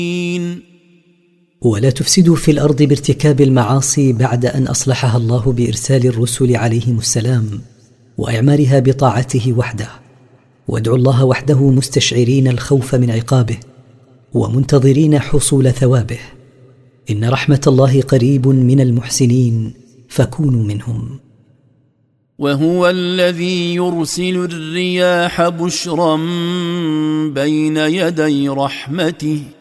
ولا تفسدوا في الأرض بارتكاب المعاصي بعد أن أصلحها الله بإرسال الرسل عليهم السلام وإعمارها بطاعته وحده، وادعوا الله وحده مستشعرين الخوف من عقابه ومنتظرين حصول ثوابه، إن رحمة الله قريب من المحسنين فكونوا منهم. وهو الذي يرسل الرياح بشرا بين يدي رحمته